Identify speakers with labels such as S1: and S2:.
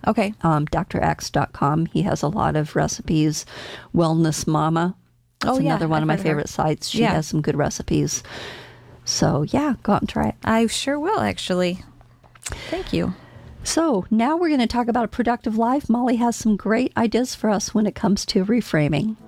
S1: Okay.
S2: drx.com. He has a lot of recipes. Wellness Mama. That's another one of my favorite sites. She has some good recipes. So, yeah, go out and try it.
S1: I sure will, actually. Thank you.
S2: So now we're going to talk about a productive life. Molly has some great ideas for us when it comes to reframing.